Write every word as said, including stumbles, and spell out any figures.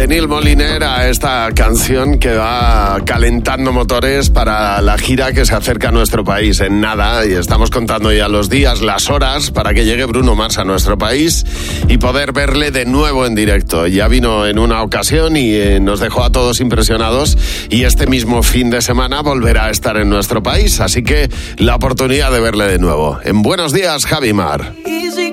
de Neil Moliner a esta canción que va calentando motores para la gira que se acerca a nuestro país en nada, y estamos contando ya los días, las horas para que llegue Bruno Mars a nuestro país y poder verle de nuevo en directo. Ya vino en una ocasión y eh, nos dejó a todos impresionados, y este mismo fin de semana volverá a estar en nuestro país, así que la oportunidad de verle de nuevo. En Buenos Días, Javi Mar.